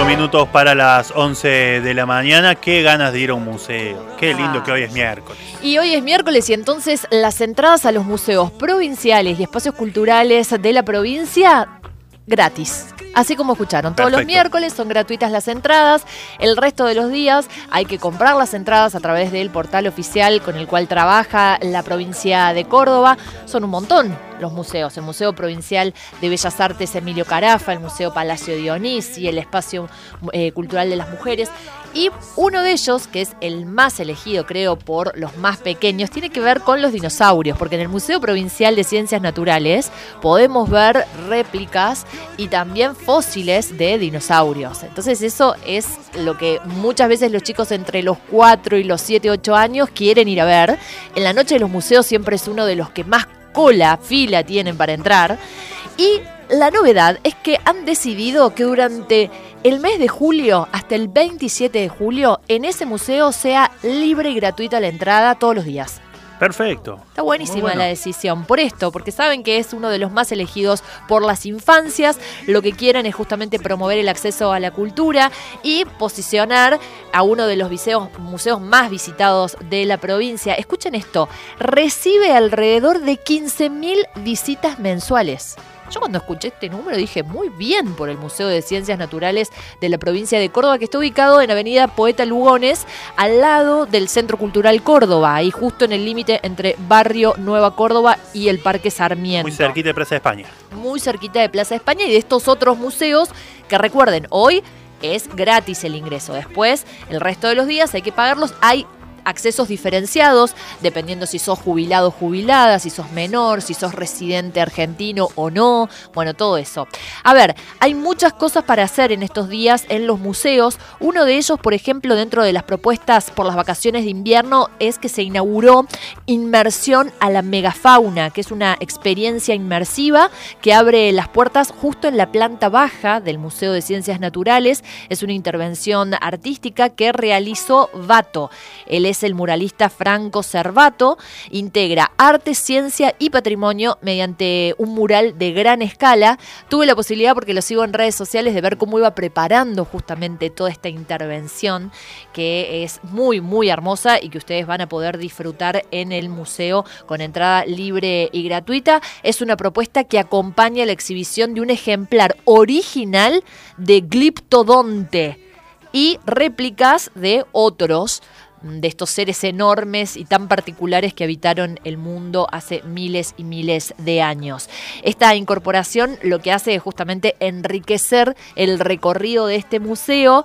minutos para las 11 de la mañana. Qué ganas de ir a un museo. Qué lindo que hoy es miércoles. Y hoy es miércoles y entonces las entradas a los museos provinciales y espacios culturales de la provincia, gratis. Así como escucharon, todos los miércoles son gratuitas las entradas, el resto de los días hay que comprar las entradas a través del portal oficial con el cual trabaja la provincia de Córdoba. Son un montón los museos, el Museo Provincial de Bellas Artes Emilio Carafa, el Museo Palacio Dionisi, el Espacio Cultural de las Mujeres. Y uno de ellos, que es el más elegido, creo, por los más pequeños, tiene que ver con los dinosaurios, porque en el Museo Provincial de Ciencias Naturales podemos ver réplicas y también fósiles de dinosaurios. Entonces eso es lo que muchas veces los chicos entre los 4 y los 7, 8 años quieren ir a ver. En la noche de los museos siempre es uno de los que más fila tienen para entrar. Y la novedad es que han decidido que durante el mes de julio hasta el 27 de julio en ese museo sea libre y gratuita la entrada todos los días. Perfecto. Está buenísima la decisión por esto, porque saben que es uno de los más elegidos por las infancias. Lo que quieren es justamente promover el acceso a la cultura y posicionar a uno de los museos más visitados de la provincia. Escuchen esto, recibe alrededor de 15.000 visitas mensuales. Yo cuando escuché este número dije, muy bien por el Museo de Ciencias Naturales de la provincia de Córdoba, que está ubicado en Avenida Poeta Lugones, al lado del Centro Cultural Córdoba, ahí justo en el límite entre Barrio Nueva Córdoba y el Parque Sarmiento. Muy cerquita de Plaza de España. Muy cerquita de Plaza de España y de estos otros museos que recuerden, hoy es gratis el ingreso. Después, el resto de los días hay que pagarlos. Hay accesos diferenciados, dependiendo si sos jubilado o jubilada, si sos menor, si sos residente argentino o no, bueno, todo eso. A ver, hay muchas cosas para hacer en estos días en los museos. Uno de ellos, por ejemplo, dentro de las propuestas por las vacaciones de invierno, es que se inauguró Inmersión a la Megafauna, que es una experiencia inmersiva que abre las puertas justo en la planta baja del Museo de Ciencias Naturales. Es una intervención artística que realizó Vato. Él es el muralista Franco Cervato, integra arte, ciencia y patrimonio mediante un mural de gran escala. Tuve la posibilidad, porque lo sigo en redes sociales, de ver cómo iba preparando justamente toda esta intervención, que es muy, muy hermosa y que ustedes van a poder disfrutar en el museo con entrada libre y gratuita. Es una propuesta que acompaña la exhibición de un ejemplar original de Gliptodonte y réplicas de otros de estos seres enormes y tan particulares que habitaron el mundo hace miles y miles de años. Esta incorporación lo que hace es justamente enriquecer el recorrido de este museo,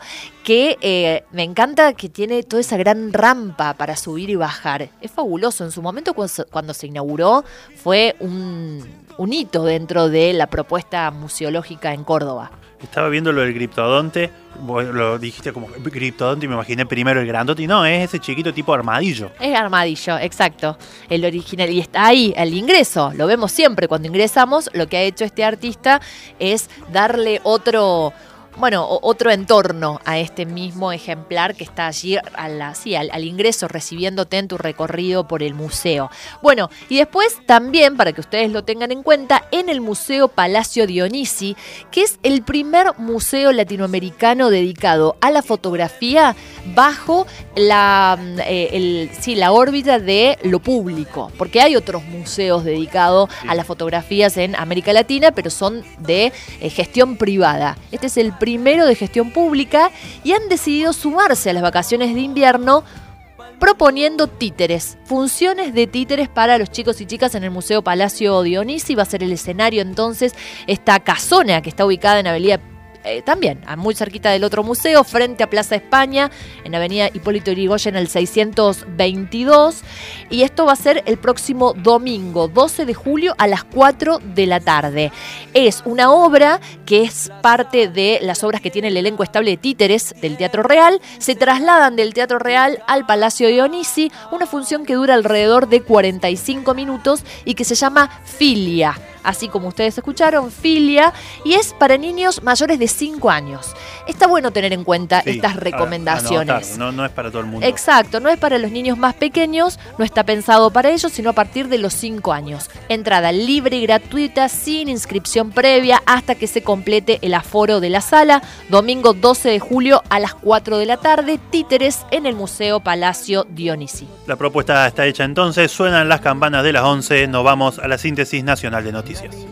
que me encanta que tiene toda esa gran rampa para subir y bajar. Es fabuloso. En su momento, cuando se inauguró, fue un hito dentro de la propuesta museológica en Córdoba. Estaba viendo lo del Gliptodonte, vos lo dijiste como Gliptodonte y me imaginé primero el grandote, y no, es ese chiquito tipo armadillo. Es armadillo, exacto, el original, y está ahí el ingreso, lo vemos siempre cuando ingresamos. Lo que ha hecho este artista es darle otro entorno a este mismo ejemplar que está allí al ingreso, recibiéndote en tu recorrido por el museo. Bueno, y después también, para que ustedes lo tengan en cuenta, en el Museo Palacio Dionisi, que es el primer museo latinoamericano dedicado a la fotografía bajo la órbita de lo público, porque hay otros museos dedicados a las fotografías en América Latina, pero son de gestión privada. Este es el primero de gestión pública y han decidido sumarse a las vacaciones de invierno proponiendo títeres, funciones de títeres para los chicos y chicas en el Museo Palacio Dionisi. Va a ser el escenario entonces esta casona que está ubicada en Avenida también muy cerquita del otro museo, frente a Plaza España, en Avenida Hipólito Yrigoyen, el 622. Y esto va a ser el próximo domingo, 12 de julio, a las 4 de la tarde. Es una obra que es parte de las obras que tiene el elenco estable de títeres del Teatro Real. Se trasladan del Teatro Real al Palacio Dionisi, una función que dura alrededor de 45 minutos y que se llama Filia. así como ustedes escucharon, Filia, y es para niños mayores de 5 años. Está bueno tener en cuenta estas recomendaciones. No es para todo el mundo. Exacto, no es para los niños más pequeños, no está pensado para ellos, sino a partir de los 5 años. Entrada libre y gratuita, sin inscripción previa, hasta que se complete el aforo de la sala. Domingo 12 de julio a las 4 de la tarde, títeres en el Museo Palacio Dionisi. La propuesta está hecha entonces, suenan las campanas de las 11, nos vamos a la síntesis nacional de noticias.